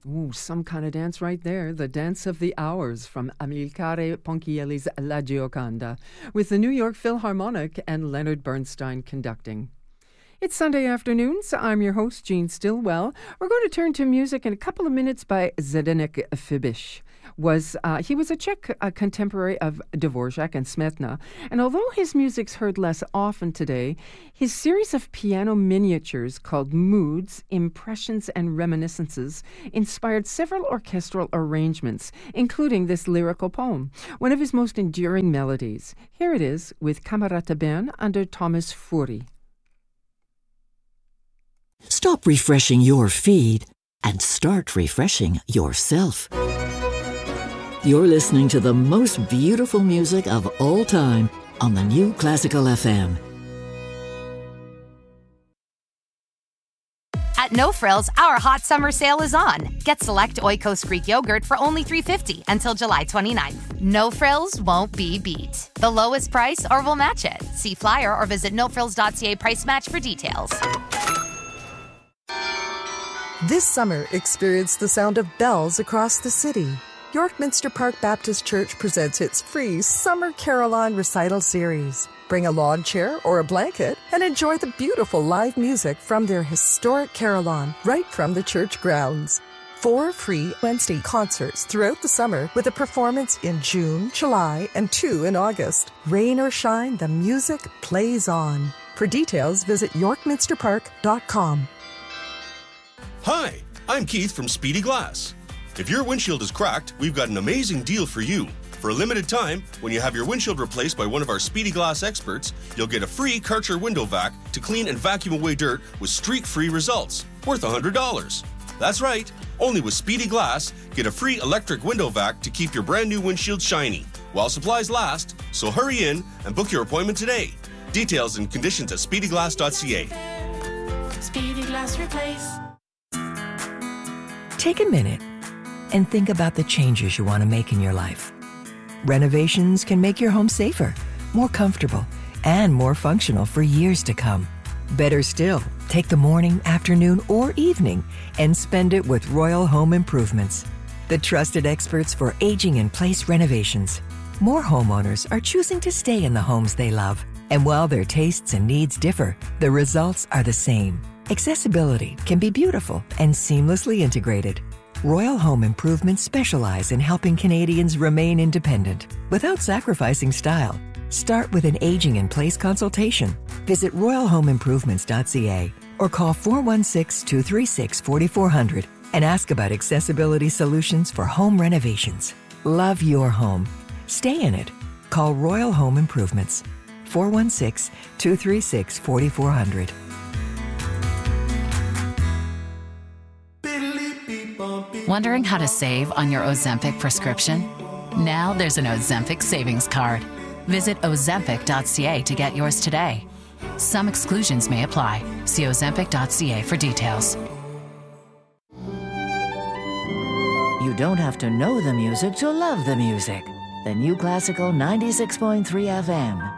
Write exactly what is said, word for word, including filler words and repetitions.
Ooh, some kind of dance right there. The Dance of the Hours from Amilcare Ponchielli's La Gioconda, with the New York Philharmonic and Leonard Bernstein conducting. It's Sunday afternoon, so I'm your host, Jean Stillwell. We're going to turn to music in a couple of minutes by Zdeněk Fibiš. Was uh, He was a Czech uh, contemporary of Dvorak and Smetana, and although his music's heard less often today, his series of piano miniatures called Moods, Impressions and Reminiscences inspired several orchestral arrangements, including this lyrical poem, one of his most enduring melodies. Here it is with Camerata Bern under Thomas Fury. Stop refreshing your feed and start refreshing yourself. You're listening to the most beautiful music of all time on the New Classical F M. At No Frills, our hot summer sale is on. Get select Oikos Greek yogurt for only three dollars and fifty cents until July twenty-ninth. No Frills won't be beat. The lowest price or we'll match it. See flyer or visit no frills dot c a price match for details. This summer, experience the sound of bells across the city. York Minster Park Baptist Church presents its free Summer Carillon Recital Series. Bring a lawn chair or a blanket and enjoy the beautiful live music from their historic carillon right from the church grounds. Four free Wednesday concerts throughout the summer with a performance in June, July, and two in August. Rain or shine, the music plays on. For details, visit york minster park dot com. Hi, I'm Keith from Speedy Glass. If your windshield is cracked, we've got an amazing deal for you. For a limited time, when you have your windshield replaced by one of our Speedy Glass experts, you'll get a free Karcher window vac to clean and vacuum away dirt with streak-free results, worth one hundred dollars. That's right, only with Speedy Glass, get a free electric window vac to keep your brand new windshield shiny, while supplies last, so hurry in and book your appointment today. Details and conditions at speedy glass dot c a. Speedy Glass Replace. Take a minute and think about the changes you want to make in your life. Renovations can make your home safer, more comfortable, and more functional for years to come. Better still, take the morning, afternoon, or evening and spend it with Royal Home Improvements, the trusted experts for aging-in-place renovations. More homeowners are choosing to stay in the homes they love. And while their tastes and needs differ, the results are the same. Accessibility can be beautiful and seamlessly integrated. Royal Home Improvements specialize in helping Canadians remain independent without sacrificing style. Start with an aging-in-place consultation. Visit royal home improvements dot c a or call four one six, two three six, four four zero zero and ask about accessibility solutions for home renovations. Love your home. Stay in it. Call Royal Home Improvements. four one six, two three six, four four zero zero. Wondering how to save on your Ozempic prescription? Now there's an Ozempic savings card. Visit ozempic dot c a to get yours today. Some exclusions may apply. See ozempic dot c a for details. You don't have to know the music to love the music. The New Classical ninety-six point three F M.